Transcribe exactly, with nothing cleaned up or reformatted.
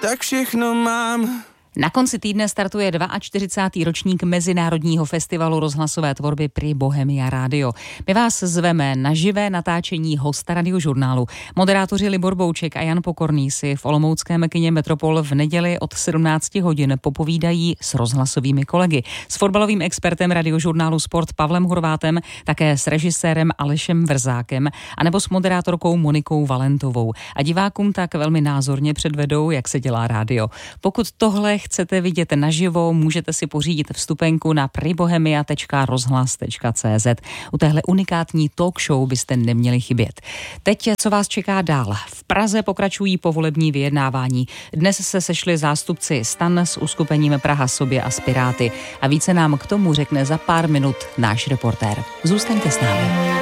tak všechno mám. Na konci týdne startuje čtyřicátý druhý ročník Mezinárodního festivalu rozhlasové tvorby Prix Bohemia Radio. My vás zveme na živé natáčení hosta Radiožurnálu. Moderátoři Libor Bouček a Jan Pokorný si v olomouckém kině Metropol v neděli od sedmnáct hodin popovídají s rozhlasovými kolegy. S fotbalovým expertem Radiožurnálu Sport Pavlem Horvátem, také s režisérem Alešem Vrzákem, anebo s moderátorkou Monikou Valentovou. A divákům tak velmi názorně předvedou, jak se dělá rádio. Pokud tohle chcete vidět naživo, můžete si pořídit vstupenku na pribohemia tečka rozhlas tečka cé zet. U téhle unikátní talk show byste neměli chybět. Teď, co vás čeká dál? V Praze pokračují povolební vyjednávání. Dnes se sešli zástupci STAN s uskupením Praha sobě a s Piráty. A více nám k tomu řekne za pár minut náš reportér. Zůstaňte s námi.